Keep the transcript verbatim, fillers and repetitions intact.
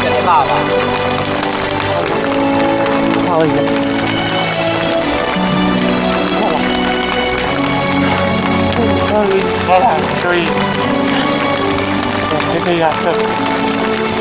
给他爸爸。 好一点。可以，可以，可以，可以啊，这。